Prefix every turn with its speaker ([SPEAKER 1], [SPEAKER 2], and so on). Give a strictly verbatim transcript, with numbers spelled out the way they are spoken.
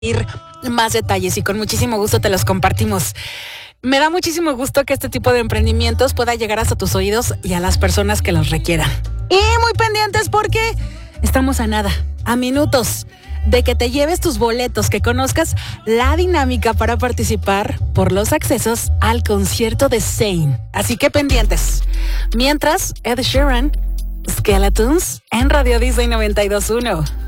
[SPEAKER 1] Más detalles y con muchísimo gusto te los compartimos. Me da muchísimo gusto que este tipo de emprendimientos pueda llegar hasta tus oídos y a las personas que los requieran. Y muy pendientes porque estamos a nada, a minutos de que te lleves tus boletos, que conozcas la dinámica para participar por los accesos al concierto de Zayn. Así que pendientes. Mientras, Ed Sheeran, Skeletons en Radio Disney noventa y dos punto uno.